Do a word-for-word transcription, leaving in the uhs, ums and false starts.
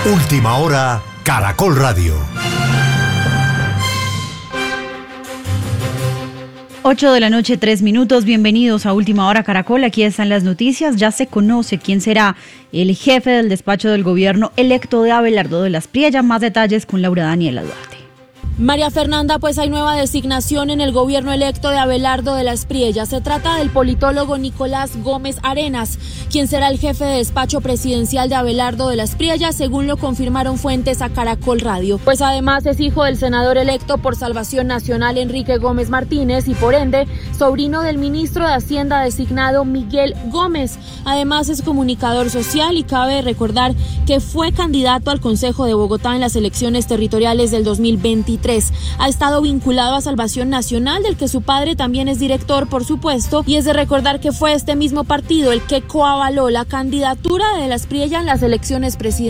Última hora, Caracol Radio. ocho de la noche, tres minutos. Bienvenidos a Última Hora Caracol. Aquí están las noticias. Ya se conoce quién será el jefe del despacho del gobierno electo de Abelardo de las Priella. Más detalles con Laura Daniela Duarte. María Fernanda, pues hay nueva designación en el gobierno electo de Abelardo de las Priella. Se trata del politólogo Nicolás Gómez Arenas, quien será el jefe de despacho presidencial de Abelardo de las Priella, según lo confirmaron fuentes a Caracol Radio. Pues además es hijo del senador electo por Salvación Nacional Enrique Gómez Martínez y por ende sobrino del ministro de Hacienda designado Miguel Gómez. Además es comunicador social y cabe recordar que fue candidato al Consejo de Bogotá en las elecciones territoriales del dos mil veintitrés. Ha estado vinculado a Salvación Nacional, del que su padre también es director, por supuesto, y es de recordar que fue este mismo partido el que coavaló la candidatura de las Priella en las elecciones presidenciales.